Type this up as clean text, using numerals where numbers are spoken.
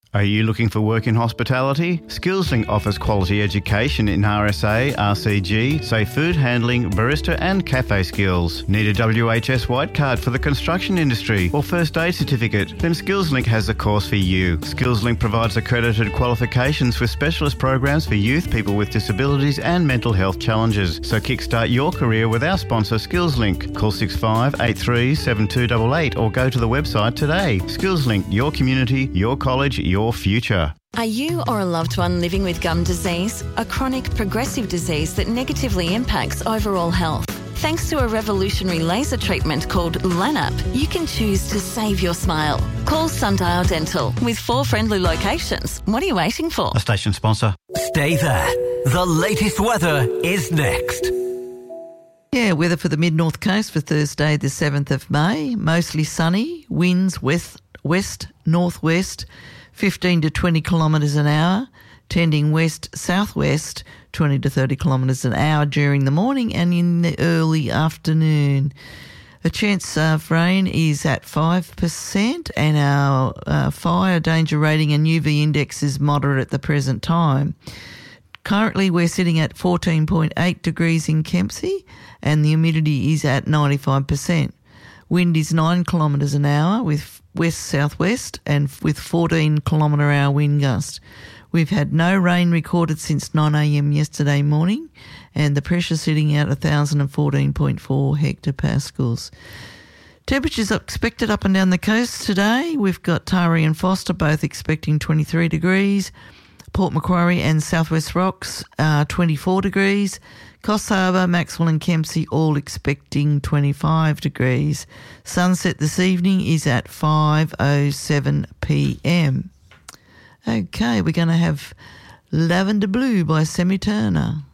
Are you looking for work in hospitality? SkillsLink offers quality education in RSA, RCG, safe food handling, barista and cafe skills. Need a WHS white card for the construction industry or first aid certificate? Then SkillsLink has a course for you. SkillsLink provides accredited qualifications with specialist programs for youth, people with disabilities and mental health challenges. So kickstart your career with our sponsor SkillsLink. Call 6583 7288 or go to the website today. SkillsLink, your community, your college, your future. Are you or a loved one living with gum disease, a chronic progressive disease that negatively impacts overall health? Thanks to a revolutionary laser treatment called LANAP, you can choose to save your smile. Call Sundial Dental with 4 friendly locations. What are you waiting for? A station sponsor. Stay there. The latest weather is next. Yeah, weather for the mid-north coast for Thursday the 7th of May. Mostly sunny, winds west-northwest, 15 to 20 kilometres an hour, tending west-southwest, 20 to 30 kilometres an hour during the morning and in the early afternoon. The chance of rain is at 5% and our fire danger rating and UV index is moderate at the present time. Currently we're sitting at 14.8 degrees in Kempsey and the humidity is at 95%. Wind is 9 kilometres an hour with west-southwest and with 14 kilometre hour wind gust. We've had no rain recorded since 9 a.m. yesterday morning and the pressure sitting at 1,014.4 hectopascals. Temperatures expected up and down the coast today. We've got Taree and Foster both expecting 23 degrees. Port Macquarie and Southwest Rocks 24 degrees. Coffs Harbour, Maxwell and Kempsey all expecting 25 degrees. Sunset this evening is at 5:07 p.m. Okay, we're going to have Lavender Blue by Semi Turner.